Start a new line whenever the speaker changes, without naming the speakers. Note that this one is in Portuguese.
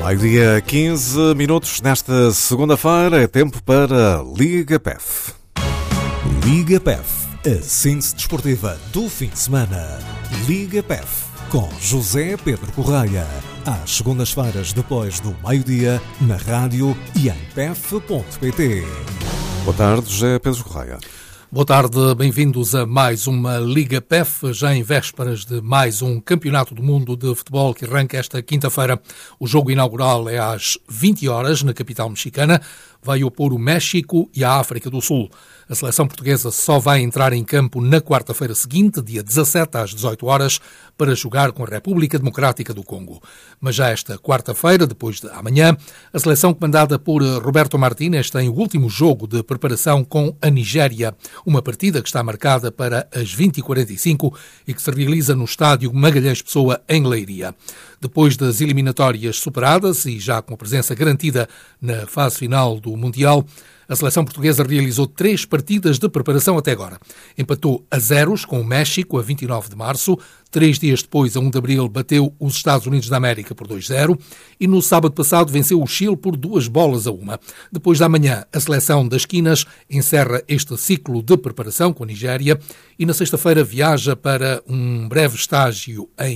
Meio-dia, 15 minutos nesta segunda-feira, é tempo para Liga PEF.
Liga PEF, a síntese desportiva do fim de semana. Liga PEF, com José Pedro Correia, às segundas-feiras depois do meio-dia, na rádio e em pef.pt.
Boa tarde, José Pedro Correia.
Boa tarde, bem-vindos a mais uma Liga PEF, já em vésperas de mais um Campeonato do Mundo de Futebol que arranca esta quinta-feira. O jogo inaugural é às 20 horas na capital mexicana, vai opor o México e a África do Sul. A seleção portuguesa só vai entrar em campo na quarta-feira seguinte, dia 17 às 18 horas, para jogar com a República Democrática do Congo. Mas já esta quarta-feira, depois de amanhã, a seleção comandada por Roberto Martínez tem o último jogo de preparação com a Nigéria, uma partida que está marcada para as 20h45 e que se realiza no estádio Magalhães Pessoa, em Leiria. Depois das eliminatórias superadas e já com a presença garantida na fase final do Mundial, a seleção portuguesa realizou 3 partidas de preparação até agora. Empatou a 0 com o México a 29 de março, 3 dias depois, a 1 de abril, bateu os Estados Unidos da América por 2-0 e no sábado passado venceu o Chile por 2-1. Depois da manhã, a seleção das Quinas encerra este ciclo de preparação com a Nigéria e na sexta-feira viaja para um breve estágio em